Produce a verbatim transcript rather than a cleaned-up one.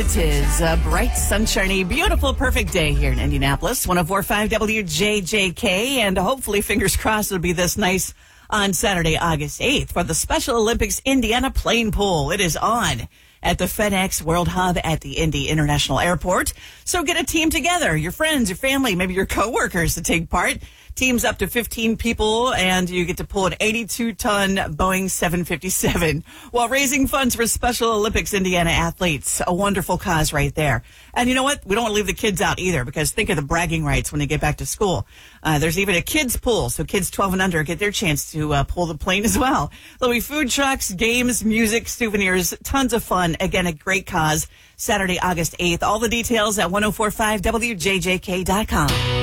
It is a bright, sunshiny, beautiful, perfect day here in Indianapolis. one oh four point five W J J K, and hopefully, fingers crossed, it'll be this nice on Saturday, August eighth for the Special Olympics Indiana Plane Pool. It is on at the FedEx World Hub at the Indy International Airport. So get a team together, your friends, your family, maybe your coworkers to take part. Teams up to fifteen people, and you get to pull an eighty-two ton Boeing seven fifty-seven while raising funds for Special Olympics Indiana athletes. A wonderful cause right there. And you know what? We don't want to leave the kids out either, because think of the bragging rights when they get back to school. Uh, there's even a kids pool, so kids twelve and under get their chance to uh, pull the plane as well. There'll be food trucks, games, music, souvenirs, tons of fun. Again, a great cause. Saturday, August eighth. All the details at ten forty-five W J J K dot com.